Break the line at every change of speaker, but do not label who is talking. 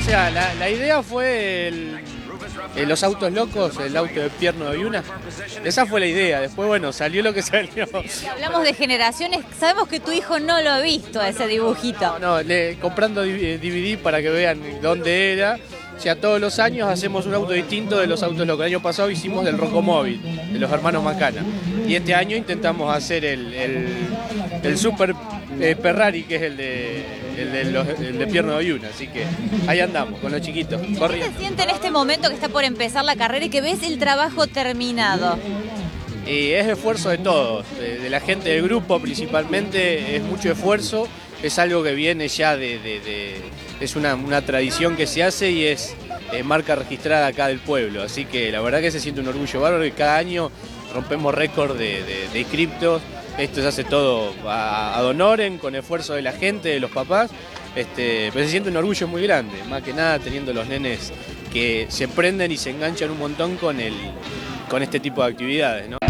O sea, la idea fue los autos locos, el auto de Pierno de Yuna. Esa fue la idea. Después, bueno, salió lo que salió.
Si hablamos de generaciones, sabemos que tu hijo no lo ha visto ese dibujito.
No, comprando DVD para que vean dónde era. O sea, todos los años hacemos un auto distinto de los autos locos. El año pasado hicimos del Rocomóvil, de los hermanos Macana. Y este año intentamos hacer el Super Ferrari, que es el de Pierno de Yuna. Así que ahí andamos, con los chiquitos,
¿Qué
corriendo.
se siente en este momento que está por empezar la carrera y que ves el trabajo terminado?
Y es esfuerzo de todos, de la gente del grupo principalmente, es mucho esfuerzo, es algo que viene ya es una tradición que se hace y es marca registrada acá del pueblo, así que la verdad que se siente un orgullo bárbaro y cada año rompemos récord de inscriptos, esto se hace todo ad honorem, con esfuerzo de la gente, de los papás, pero se siente un orgullo muy grande, más que nada teniendo los nenes que se prenden y se enganchan un montón con este tipo de actividades, ¿no?